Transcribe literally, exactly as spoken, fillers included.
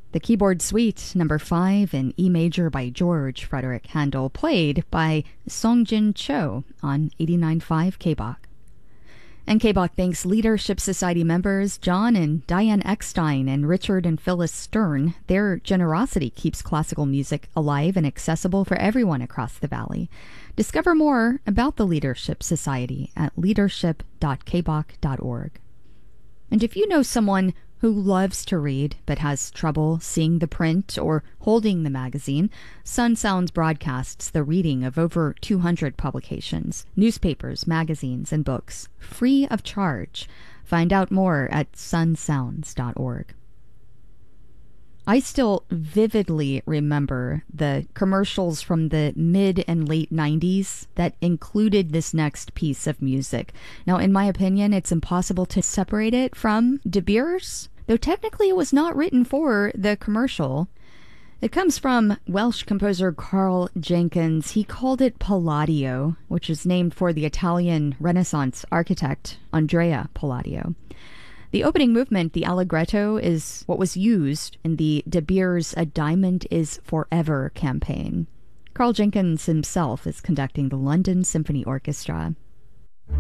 The keyboard suite number five in E major by George Frederick Handel, played by Songjin Cho on eighty-nine point five K B O C. And K B O C thanks Leadership Society members John and Diane Eckstein and Richard and Phyllis Stern. Their generosity keeps classical music alive and accessible for everyone across the valley. Discover more about the Leadership Society at leadership dot k b o c dot org. And if you know someone who loves to read but has trouble seeing the print or holding the magazine, Sun Sounds broadcasts the reading of over two hundred publications, newspapers, magazines, and books, free of charge. Find out more at sun sounds dot org. I still vividly remember the commercials from the mid and late nineties that included this next piece of music. Now, in my opinion, it's impossible to separate it from De Beers, though technically it was not written for the commercial. It comes from Welsh composer Carl Jenkins. He called it Palladio, which is named for the Italian Renaissance architect Andrea Palladio. The opening movement, the Allegretto, is what was used in the De Beers A Diamond is Forever campaign. Carl Jenkins himself is conducting the London Symphony Orchestra.